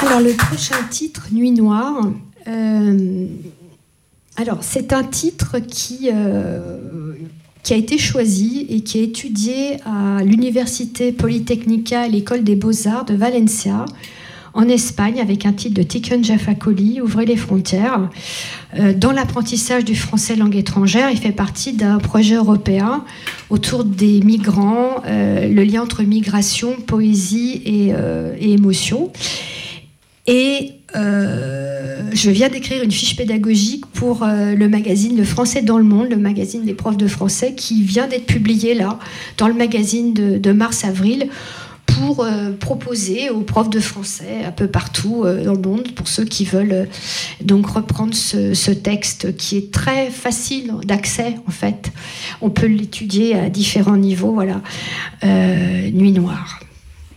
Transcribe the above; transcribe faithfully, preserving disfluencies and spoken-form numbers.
Alors, le prochain titre, Nuit Noire. Euh, alors, c'est un titre qui, euh, qui a été choisi et qui est étudié à l'Université Politecnica, à l'École des Beaux-Arts de Valencia, en Espagne, avec un titre de Tiken Jaffa-Koli, Ouvrez les frontières. Euh, dans l'apprentissage du français langue étrangère, il fait partie d'un projet européen autour des migrants, euh, le lien entre migration, poésie et, euh, et émotion. Et euh, je viens d'écrire une fiche pédagogique pour euh, le magazine Le Français dans le Monde, le magazine des profs de français, qui vient d'être publié là, dans le magazine de, de mars-avril, pour euh, proposer aux profs de français un peu partout euh, dans le monde, pour ceux qui veulent euh, donc reprendre ce, ce texte qui est très facile d'accès en fait. On peut l'étudier à différents niveaux, voilà. Euh, Nuit Noire.